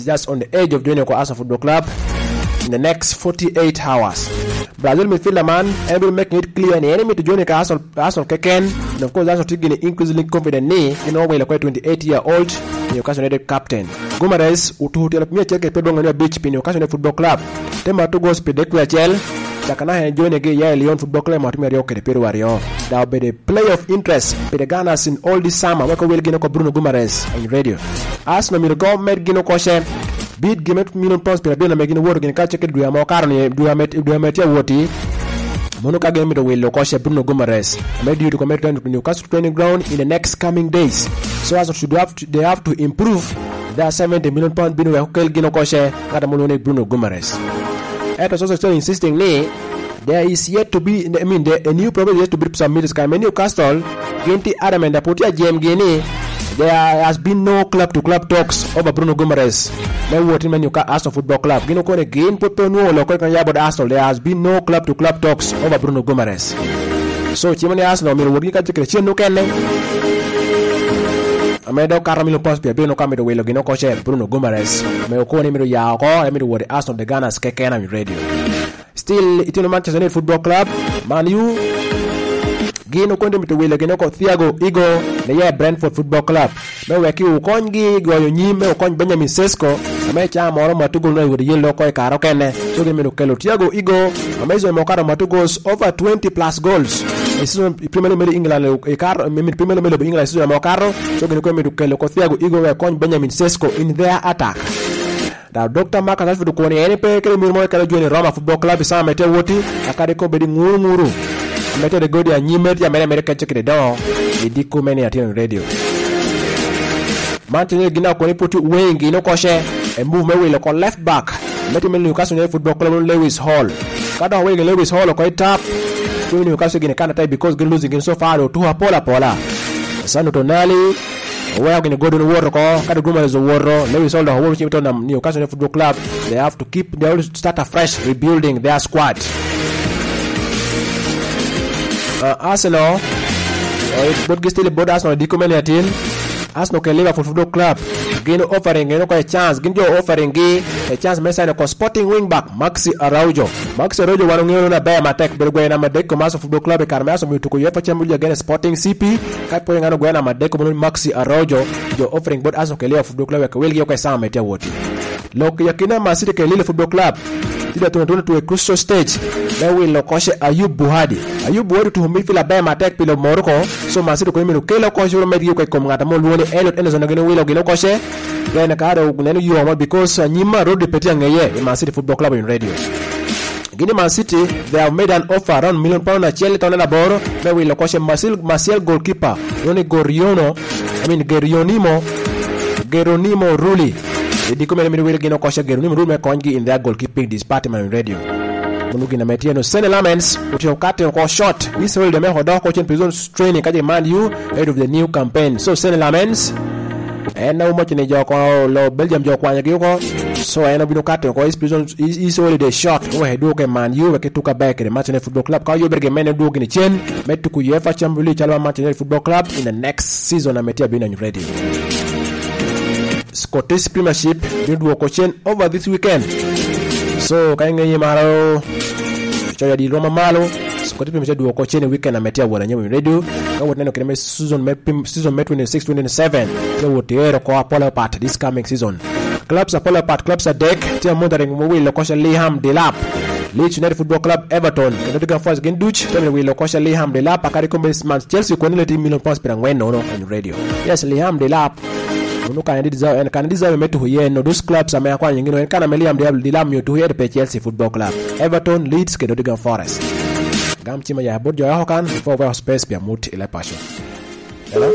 just on the edge of doing Arsenal Football Club in the next 48 hours. Brazil midfielder man able making it clear any enemy to join Arsenal Keken. And of course Arsenal taking increasingly confident way like 28-year-old Newcastle United captain. Gumares utuhutia pia cheke pedro ngani beach pin Newcastle United Football Club. Tema to goes pedekwa chel. Takana join again ya Lyon Football Club matumia rio kede peru wario. That will be the play of interest for the Gunners in all this summer. Wako will gino ko Bruno Gumares on radio. Arsenal mirgo med gino ko she beat gimet million pounds per bena megino woro gino ka cheke duya mo karni duya met ya woti. Mono ka game will ko she Bruno Gumares. Made you to commit to Newcastle training ground in the next coming days. So as they have to improve their 70 million pound bino ya kel gino ko she kada molone Bruno Gumares. It was also still insisting there is yet to be, a new problem yet to be submitted. Newcastle, Ginty adamant that put GM Guinea, there has been no club-to-club talks over Bruno Gumares. No what in Newcastle Football Club. Gino Kone again put no local about Arsenal. There has been no club-to-club talks over Bruno Gumares. So Chimani Arsenal, working at the Christian no can. Amedo Caramelo Post be no come to Willow Gino Coche, Bruno Gumares. Meoko Emiro Yao, Emiro what Arsenal the Gunners Kekena radio. Still, it's in Manchester United Football Club. Man U Gino Conde to Willow Gino Thiago Igo, the Brentford Football Club. No Waki Ukongi, Goyonyime, Ukon Benjamin Sesko, Amecha Moro Matugo with the yellow Koi Karokene, so the Minokelo Thiago Igo, Amazon Mokara Matugos over 20 plus goals. Premier League England Premier League England season Mokaro, so can come to Kelo Thiago Igo Ukon Benjamin Sesko in their attack. Now Dr. Marcus for the Kone any pe kele mirmo kala join Roma Football Club sa mete woti akade ko bedi nguru mete de godi anyimeti ya mere check the door idiko many at radio. Manchester gina ko ni poti wengi no koshe e move me will ko left back mete Newcastle United Football Club Lewis Hall kada wengi Lewis Hall ko tap to Newcastle gina kana type because they losing so far to pola Sano Tonali where going to go to the water call kada guma is the water Lewis Hall the whole team to Newcastle United Football Club. They have to start afresh rebuilding their squad. Arsenal but still board Arsenal dikomeli atin Arsenal ke Liverpool Football Club gino offering a chance offering a chance mesa ko Sporting wing back Maxi Araujo wanungelo na baya matek belgo na madeko Maso Football Club karmaso mituko yefa chambuja against Sporting CP kapo ngano gwana madeko Maxi Araujo jo offering board Arsenal ke Liverpool Football Club ke welgi ko sama metia woti lok yakina Man City ke Lille Football Club tida tunatuna to a crucial stage na will koshe Ayub Buhadi to midfield baya matek pilo Morocco so Man City ko imino kelo koshe medio ko ngata mo luone Elliot Anderson ngene will gino koshe then karo neno yuoma because nyima road peti ngeye Man City Football Club in radio. Gini Man City, they have made an offer around £1 million na Chelsea tonela boro na will koshe Martial goalkeeper Roni Geronimo Rulli idiko mele will gino koshe Geronimo Rulli kongi in their goalkeeping department in radio. Munugi na metiano Sene Lamens utio kate ko shot this will the me hodo coach in prison training kaje Man U ahead of the new campaign. So Sene Lamens and now much in Joko lo Belgium Joko Yoko so I know Binokate ko is prison is only the shot go ahead okay Man U we took back the Manchester Football Club ka you berge men do gini chen metu ku UEFA Champions League chalwa Manchester Football Club in the next season ametia bina ready. Scottish Premiership did work chen over this weekend so kainga yimaro choya di Roma malo Scottish Premiership do work chen weekend ametia wala nyewe radio ka wotneno kene season met 26-27 so wotiero ko Apollo Part this coming season. Clubs Apollo Part clubs are deck tia monitoring will lokosha Leham Delap Leeds United Football Club Everton Nottingham Forest again Dutch tell will lokosha Leham Delap akari kombe man Chelsea ko $1 million per ngweno no on radio. Yes Leham Delap unuka kandiza metu huye no those clubs amekwa nyingine en kana Leham Delap myo to here pe Chelsea Football Club Everton Leeds ke Nottingham Forest gam chima ya bodjo ya hokan for our space pia muti ile passion. Hello?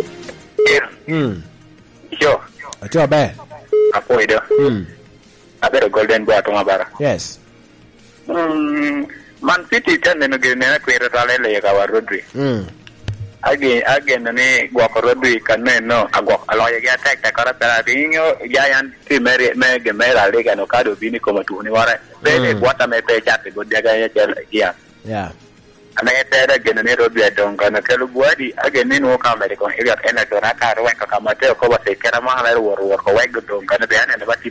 Sure. Acho be. Apo ida. Abero golden boy to mabara. Yes. Man City tende no gene na kwere talele ka wa Rodri. Again ne gwa ko Rodri kanne no agwa aloye ga tek tek ara pera dinyo giant timere me gemera lega no kado bini como tu ni wara. Bele bota me pe chat go daga ya. Yeah. Ana etera gene ne Rodri donga na kelu buadi again ne no ka American area ena to na ka ro ka kamate ko ba se kera ma na wor ko wego donga na be ana